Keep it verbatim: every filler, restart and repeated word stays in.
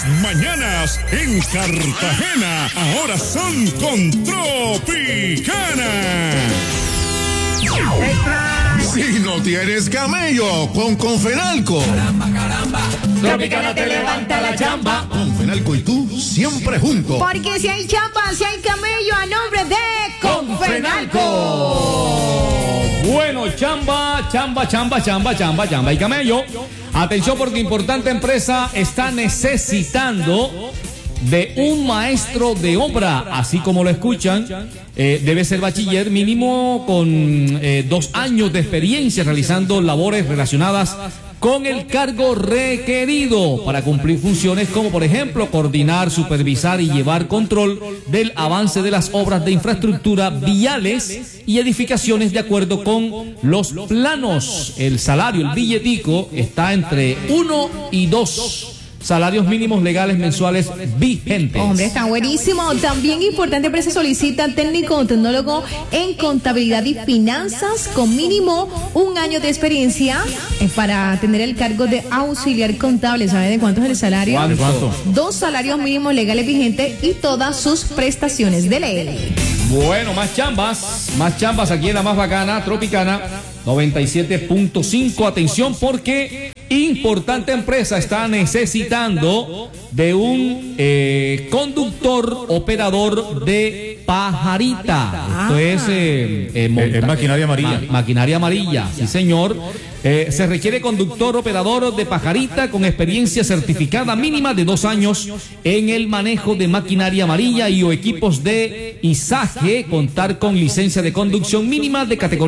mañanas en Cartagena ahora son con Tropicana. Si no tienes camello, pon Confenalco. Caramba, caramba. Tropicana te levanta la chamba. Confenalco y tú siempre juntos. Porque si hay chamba, si hay camello, a nombre de Confenalco. Bueno, chamba, chamba, chamba, chamba, chamba, chamba y camello. Atención porque importante empresa está necesitando de un maestro de obra, así como lo escuchan. Eh, debe ser bachiller mínimo con eh, dos años de experiencia realizando labores relacionadas con el cargo requerido para cumplir funciones como por ejemplo coordinar, supervisar y llevar control del avance de las obras de infraestructura viales y edificaciones de acuerdo con los planos. El salario, el billetico, está entre uno y dos salarios mínimos legales mensuales vigentes. Hombre, está buenísimo. También importante empresa solicita técnico o tecnólogo en contabilidad y finanzas con mínimo un año de experiencia para tener el cargo de auxiliar contable. ¿Sabe de cuánto es el salario? ¿Cuánto? ¿Cuánto? Dos salarios mínimos legales vigentes y todas sus prestaciones de ley. Bueno, más chambas, más chambas aquí en la más bacana, Tropicana noventa y siete punto cinco. Atención porque importante empresa está necesitando de un eh, conductor operador de pajarita. Esto es eh, eh, monta- Es maquinaria amarilla. Ma- maquinaria amarilla, sí señor. Eh, se requiere conductor operador de pajarita con experiencia certificada mínima de dos años en el manejo de maquinaria amarilla y o equipos de izaje, contar con licencia de conducción mínima de categoría